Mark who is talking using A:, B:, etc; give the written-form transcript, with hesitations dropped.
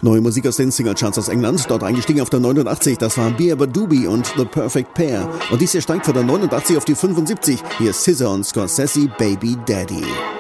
A: Neue Musik aus den Singlecharts aus England, dort eingestiegen auf der 89, das waren Beaver Doobie und The Perfect Pair. Und dies hier steigt von der 89 auf die 75, hier ist SZA und Scorsese, Baby Daddy.